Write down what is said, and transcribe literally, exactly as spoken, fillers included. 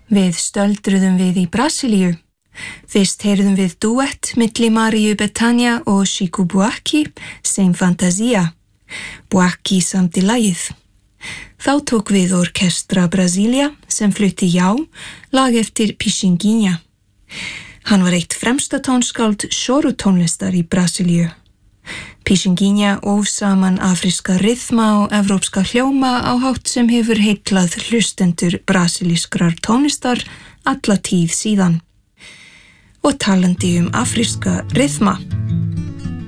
Við stöldruðum við í Brasilíu. Fyrst heyrðum við duett milli Mariu Bethânia og Chico Buarque, Sem Fantasia. Buarque samdi lagið. Þá tók við Orkestra Brasília sem flutti Já, lag eftir Pixinguinha. Hann var eitt fremsta tónskáld choro-tónlistar í Brasilíu. Pixinguinha óf saman afríska ryþma og evrópska hljóma á hátt sem hefur heitlað hlustendur brasilískrar tónlistar alla tíð síðan. Og talandi um afríska ryþma.